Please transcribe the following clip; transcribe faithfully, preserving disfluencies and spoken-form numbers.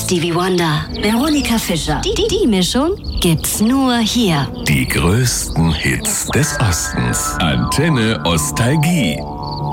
Stevie Wonder, Veronika Fischer. Die, die, die Mischung gibt's nur hier. Die größten Hits des Ostens. Antenne Ostalgie.